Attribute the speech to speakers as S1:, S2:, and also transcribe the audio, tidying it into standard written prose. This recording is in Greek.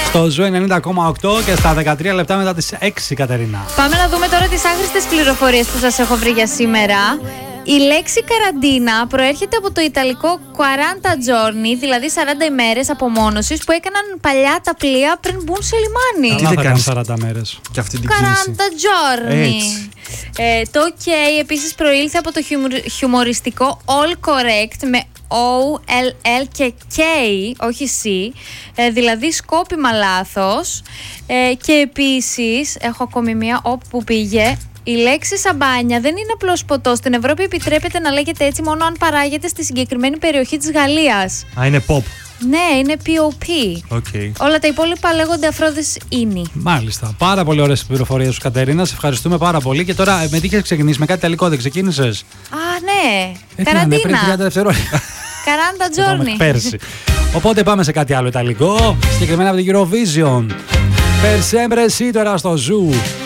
S1: Στο Ζου 90,8 και στα 13 λεπτά μετά τις 6, Κατερίνα.
S2: Πάμε να δούμε τώρα τις άχρηστες πληροφορίες που σας έχω βρει για σήμερα. Η λέξη καραντίνα προέρχεται από το ιταλικό 40 giorni, δηλαδή 40 ημέρες απομόνωσης που έκαναν παλιά τα πλοία πριν μπουν σε λιμάνι.
S1: Τι δεν κάνει 40 μέρες.
S3: Και αυτή την
S2: 40
S3: κίνηση.
S2: giorni. Το OK επίσης προήλθε από το χιουμοριστικό all correct με O-L-L και K, όχι C, δηλαδή σκόπιμα λάθος. Και επίσης έχω ακόμη μία όπου πήγε. Η λέξη σαμπάνια δεν είναι απλώς ποτό. Στην Ευρώπη επιτρέπεται να λέγεται έτσι μόνο αν παράγεται στη συγκεκριμένη περιοχή της Γαλλίας.
S3: Α, είναι pop.
S2: Ναι, είναι POP.
S3: Okay.
S2: Όλα τα υπόλοιπα λέγονται αφρόδες ίνι.
S1: Μάλιστα. Πάρα πολύ ωραίες πληροφορίες σου, Κατερίνα. Σε ευχαριστούμε πάρα πολύ. Και τώρα με τι είχες ξεκινήσει, με κάτι ιταλικό δεν ξεκίνησες?
S2: Α, ναι.
S1: Καραντίνα. Πριν 30 δευτερόλεπτα.
S2: 40 giorni.
S1: Πέρσι. Οπότε πάμε σε κάτι άλλο ιταλικό. Συγκεκριμένα από την Eurovision. Per sempre sì, τώρα στο Ζου.